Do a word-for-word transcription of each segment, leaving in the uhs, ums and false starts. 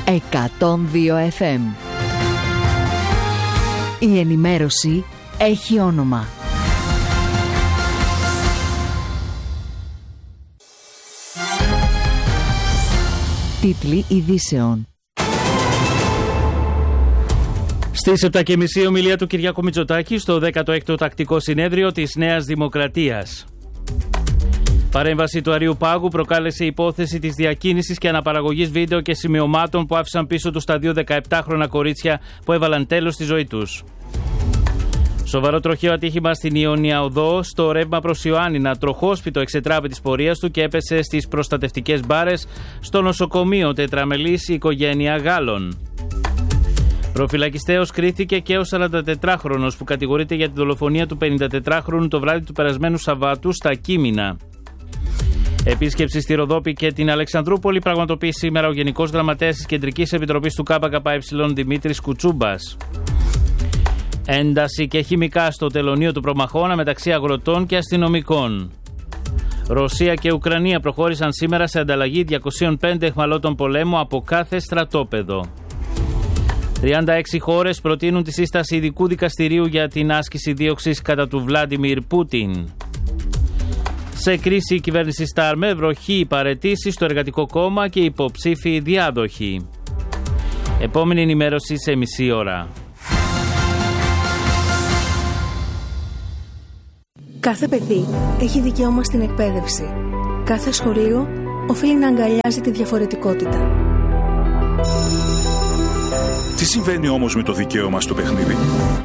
εκατόν δύο εφ εμ. Η ενημέρωση έχει όνομα. Τίτλοι ειδήσεων. Στις επτά και μισή ομιλία του Κυριάκου Μητσοτάκη στο δέκατο έκτο Τακτικό Συνέδριο της Νέας Δημοκρατίας. Παρέμβαση του Αριού Πάγου προκάλεσε υπόθεση της διακίνησης και αναπαραγωγής βίντεο και σημειωμάτων που άφησαν πίσω τους τα δύο δεκαεπτάχρονα κορίτσια που έβαλαν τέλος στη ζωή τους. Σοβαρό τροχαίο ατύχημα στην Ιωνία Οδό, στο ρεύμα προς Ιωάννινα. Τροχόσπιτο εξετράπη της πορείας του και έπεσε στις προστατευτικές μπάρες στο νοσοκομείο τετραμελής οικογένεια Γάλλων. Προφυλακιστέος κρίθηκε και ο σαραντατετράχρονος που κατηγορείται για τη δολοφονία του πενηντατετράχρονου το βράδυ του περασμένου Σαββάτου στα Κείμηνα. Επίσκεψη στη Ροδόπη και την Αλεξανδρούπολη πραγματοποιεί σήμερα ο Γενικός Γραμματέας της Κεντρικής Επιτροπής του ΚΚΕ Δημήτρης Κουτσούμπας. Ένταση και χημικά στο τελωνείο του Προμαχώνα μεταξύ αγροτών και αστυνομικών. Ρωσία και Ουκρανία προχώρησαν σήμερα σε ανταλλαγή διακοσίων πέντε αιχμαλώτων πολέμου από κάθε στρατόπεδο. τριάντα έξι χώρες προτείνουν τη σύσταση ειδικού δικαστηρίου για την άσκηση δίωξης κατά του Βλάντιμιρ Πούτιν. Σε κρίση η κυβέρνηση Σταρ με βροχή παραιτήσεις στο Εργατικό Κόμμα και υποψήφοι διάδοχοι. Επόμενη ενημέρωση σε μισή ώρα. Κάθε παιδί έχει δικαίωμα στην εκπαίδευση. Κάθε σχολείο οφείλει να αγκαλιάζει τη διαφορετικότητα. Τι συμβαίνει όμως με το δικαίωμα στο παιχνίδι?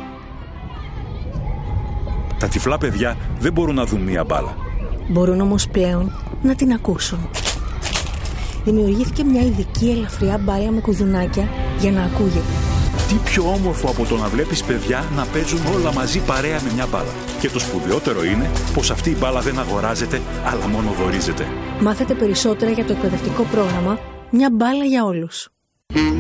Τα τυφλά παιδιά δεν μπορούν να δουν μία μπάλα. Μπορούν όμως πλέον να την ακούσουν. Δημιουργήθηκε μια ειδική ελαφριά μπάλα με κουδουνάκια για να ακούγεται. Τι πιο όμορφο από το να βλέπεις παιδιά να παίζουν όλα μαζί παρέα με μια μπάλα. Και το σπουδαιότερο είναι πως αυτή η μπάλα δεν αγοράζεται, αλλά μόνο δωρίζεται. Μάθετε περισσότερα για το εκπαιδευτικό πρόγραμμα «Μια μπάλα για όλους».